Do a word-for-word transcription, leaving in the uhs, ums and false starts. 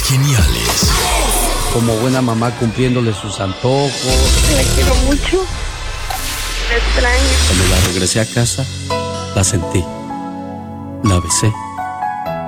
geniales. Como buena mamá cumpliéndole sus antojos. La quiero mucho. La extraño. Cuando la regresé a casa, la sentí. La besé.